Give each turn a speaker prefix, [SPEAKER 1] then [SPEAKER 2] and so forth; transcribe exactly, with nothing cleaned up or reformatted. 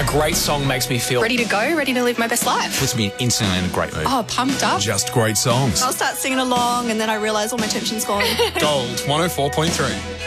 [SPEAKER 1] great song makes me feel
[SPEAKER 2] Ready to go, ready to live my best life.
[SPEAKER 3] Puts me instantly in a great mood.
[SPEAKER 2] Oh, pumped up.
[SPEAKER 4] Just great songs.
[SPEAKER 5] I'll start singing along and then I realise all my tension's gone.
[SPEAKER 1] Gold one oh four point three.